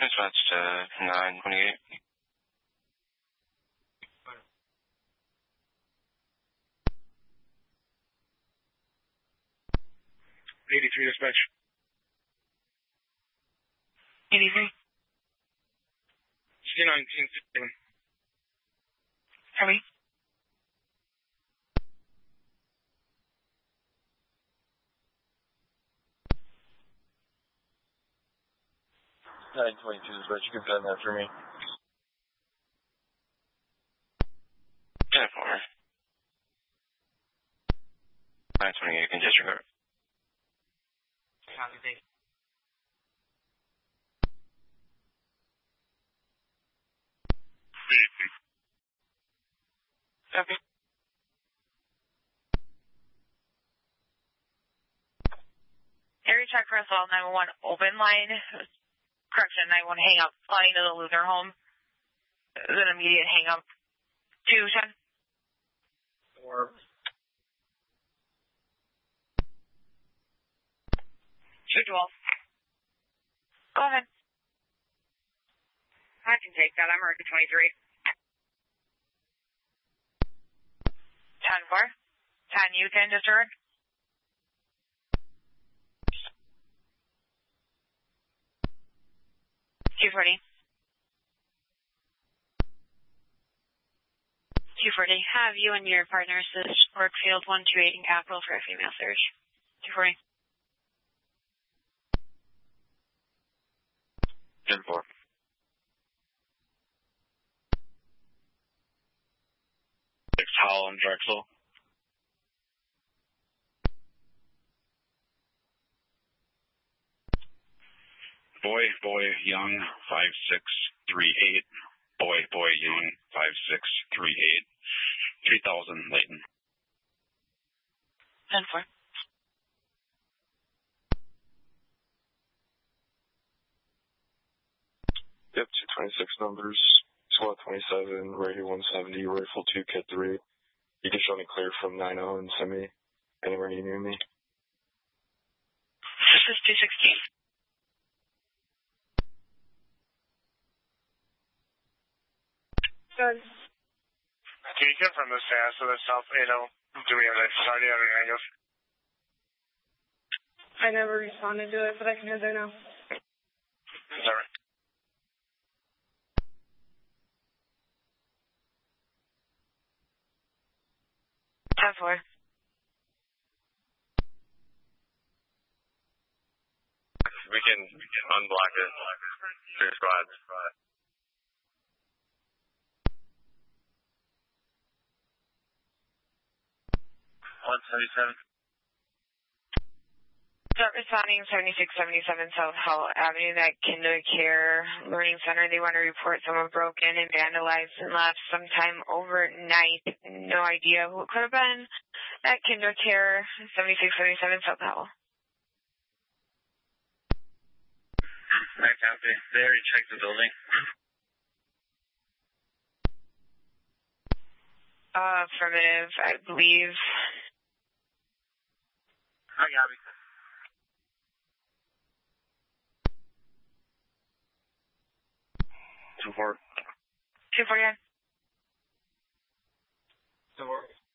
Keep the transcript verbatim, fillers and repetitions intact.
Dispatch to nine twenty-eight. eighty-three dispatch. eighty-three. C nineteen sixty-seven. Hurry. nine twenty-two dispatch, you can pen that for me. ten four. nine twenty-eight, can disregard. Copy, thank you. Copy. Area check for assault nine one one open line. Correction, nine one one hang up. Flying to the Luther home. It was an immediate hang up. two ten. Or. two twelve. Go ahead. I can take that. I'm already twenty-three. ten four. ten, you can disturb. two forty. two forty. Have you and your partner assist Workfield one two eight in Capital for a female search. two forty. ten four. six Holland Drexel. Boy, boy, young, five six three eight. Boy, boy, young, five six three eight. three thousand, Layton. ten four. Yep, two twenty-six numbers. SWAT twenty-seven, radio one seventy, rifle two, kit three. You can show me clear from nine oh and send me anywhere you near me. This is two sixteen. Good. Can you confirm the status of the South eight oh? Do we have a target out of angles? I never responded to it, but I can head there now. Is that right? ten four. We can, we can unblock it. Clear squad. one seventy-seven. Start responding seventy-six seventy-seven South Howell Avenue, that KinderCare Learning Center. They want to report someone broke in and vandalized and left sometime overnight. No idea who it could have been. At KinderCare seventy-six seventy-seven South Howell. I copy. They already checked the building. Uh, affirmative, I believe. I copy. two four. two forty-nine. So we're